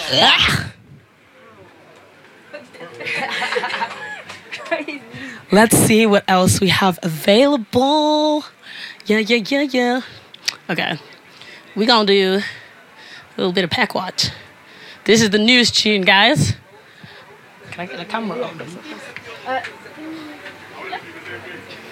Ah! Let's see what else we have available. Yeah. Okay. We're going to do a little bit of Pack Watch. This is the news tune, guys. Can I get a camera on?